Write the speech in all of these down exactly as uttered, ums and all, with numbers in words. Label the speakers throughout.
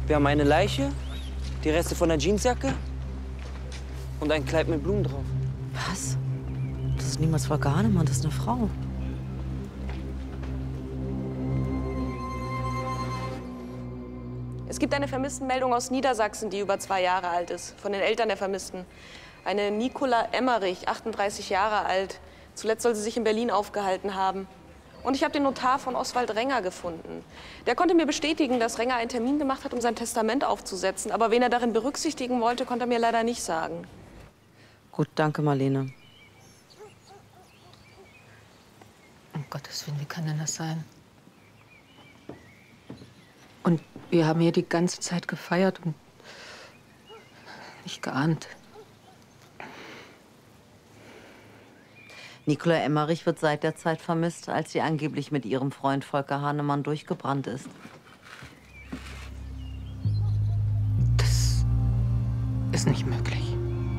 Speaker 1: Wir haben eine Leiche, die Reste von der Jeansjacke und ein Kleid mit Blumen drauf.
Speaker 2: Was? Das ist niemals Volker Hahnemann, das ist eine Frau.
Speaker 3: Es gibt eine Vermisstenmeldung aus Niedersachsen, die über zwei Jahre alt ist, von den Eltern der Vermissten. Eine Nicola Emmerich, achtunddreißig Jahre alt. Zuletzt soll sie sich in Berlin aufgehalten haben. Und ich habe den Notar von Oswald Renger gefunden. Der konnte mir bestätigen, dass Renger einen Termin gemacht hat, um sein Testament aufzusetzen. Aber wen er darin berücksichtigen wollte, konnte er mir leider nicht sagen.
Speaker 2: Gut, danke, Marlene.
Speaker 4: Um Gottes Willen, wie kann denn das sein? Und wir haben hier die ganze Zeit gefeiert und nicht geahnt.
Speaker 2: Nicola Emmerich wird seit der Zeit vermisst, als sie angeblich mit ihrem Freund Volker Hahnemann durchgebrannt ist.
Speaker 4: Das ist nicht möglich.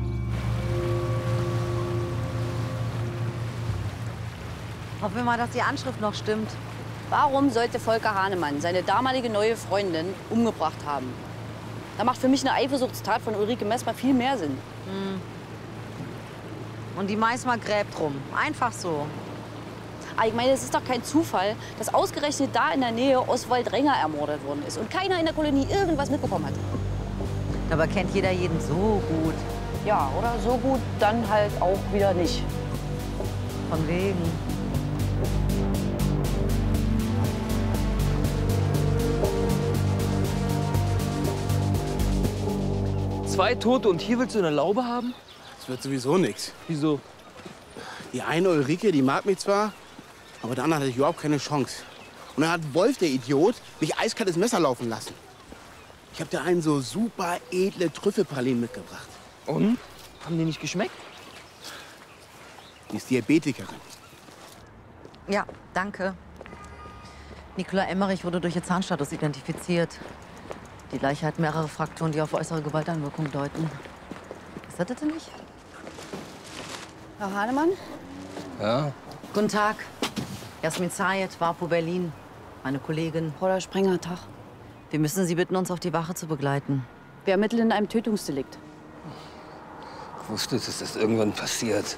Speaker 2: Hoffen wir mal, dass die Anschrift noch stimmt.
Speaker 5: Warum sollte Volker Hahnemann seine damalige neue Freundin umgebracht haben? Da macht für mich eine Eifersuchtstat von Ulrike Messmer viel mehr Sinn.
Speaker 2: Hm. Und die Meißmer gräbt rum. Einfach so.
Speaker 5: Aber ich meine, es ist doch kein Zufall, dass ausgerechnet da in der Nähe Oswald Renger ermordet worden ist und keiner in der Kolonie irgendwas mitbekommen hat.
Speaker 2: Dabei kennt jeder jeden so gut.
Speaker 5: Ja, oder so gut, dann halt auch wieder nicht.
Speaker 2: Von wegen.
Speaker 1: Zwei Tote und hier willst du eine Laube haben?
Speaker 6: Das wird sowieso nichts.
Speaker 1: Wieso?
Speaker 6: Die eine Ulrike, die mag mich zwar, aber der andere hatte ich überhaupt keine Chance. Und dann hat Wolf, der Idiot, mich eiskaltes Messer laufen lassen. Ich habe dir einen so super edle Trüffelpralinen mitgebracht.
Speaker 1: Und? Haben die nicht geschmeckt?
Speaker 6: Die ist Diabetikerin.
Speaker 2: Ja, danke. Nicola Emmerich wurde durch ihr Zahnstatus identifiziert. Die Leiche hat mehrere Frakturen, die auf äußere Gewalteinwirkung deuten. Ist das das denn nicht?
Speaker 5: Herr Hahnemann?
Speaker 1: Ja.
Speaker 2: Guten Tag. Jasmin Zayed, WAPO Berlin. Meine Kollegin.
Speaker 5: Paula Sprenger, Tag.
Speaker 2: Wir müssen Sie bitten, uns auf die Wache zu begleiten.
Speaker 5: Wir ermitteln in einem Tötungsdelikt.
Speaker 1: Ich wusste, dass das irgendwann passiert.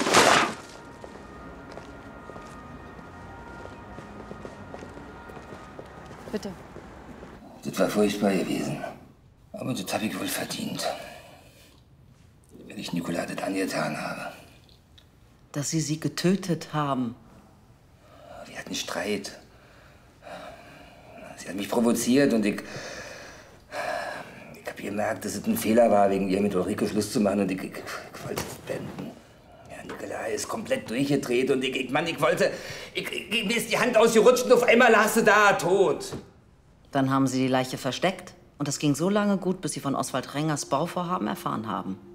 Speaker 5: Bitte.
Speaker 7: Das war furchtbar gewesen. Aber das habe ich wohl verdient. Wenn ich Nicola das angetan habe.
Speaker 2: Dass Sie sie getötet haben.
Speaker 7: Wir hatten Streit. Sie hat mich provoziert und ich... Ich habe gemerkt, dass es ein Fehler war, wegen ihr mit Ulrike Schluss zu machen und ich, ich, ich wollte es beenden. Ja, Nicola ist komplett durchgedreht und ich, ich Mann, ich wollte... Ich, ich, mir ist die Hand ausgerutscht und auf einmal lag sie da, tot.
Speaker 2: Dann haben Sie die Leiche versteckt. Und das ging so lange gut, bis Sie von Oswald Rengers Bauvorhaben erfahren haben.